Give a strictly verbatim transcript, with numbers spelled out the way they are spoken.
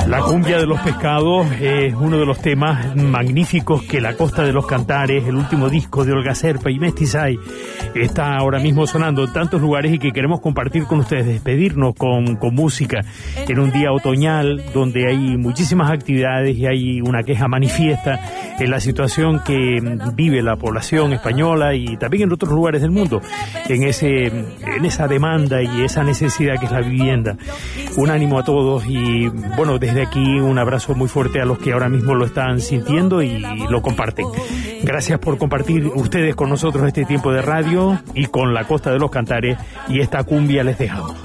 La cumbia de los pescados es uno de los temas magníficos que La Costa de los Cantares, el último disco de Olga Serpa y Mestizay, está ahora mismo sonando en tantos lugares y que queremos compartir con ustedes, despedirnos con, con música en un día otoñal donde hay muchísimas actividades y hay una queja manifiesta en la situación que vive la población española y también en otros lugares del mundo, en ese en esa demanda y esa necesidad que es la vivienda. Un ánimo a todos y bueno, desde aquí un abrazo muy fuerte a los que ahora mismo lo están sintiendo y lo comparten. Gracias por compartir ustedes con nosotros este tiempo de radio y con La Costa de los Cantares, y esta cumbia les dejamos.